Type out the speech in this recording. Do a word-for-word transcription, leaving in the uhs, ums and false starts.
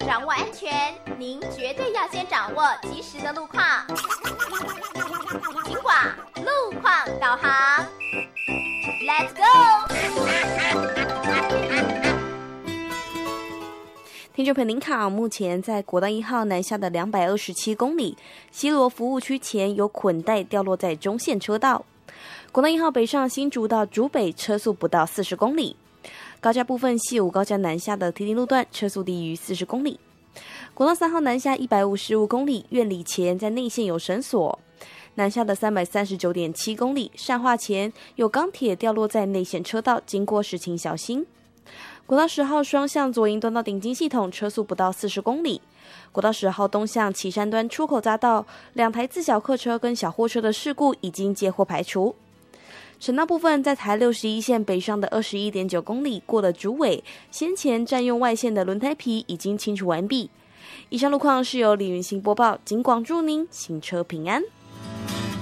掌握安全，您绝对要先掌握及时的路况。警广路况导航 ，Let's go！ 听众朋友您好，目前在国道一号南下的两百二十七公里，西螺服务区前有捆带掉落在中线车道。国道一号北上新竹到竹北车速不到四十公里。高架部分西武高架南下的堤堤路段车速低于四十公里。国道三号南下一百五十五公里，苑里前在内线有绳索。南下的三百三十九点七公里，善化前有钢铁掉落在内线车道，经过时请小心。国道十号双向左营端到顶金系统车速不到四十公里。国道十号东向旗山端出口匝道，两台自小客车跟小货车的事故已经接获排除。省道部分，在台六十一线北上的 二十一点九公里过了竹尾，先前占用外线的轮胎皮已经清除完毕。以上路况是由李云兴播报，警广祝您行车平安。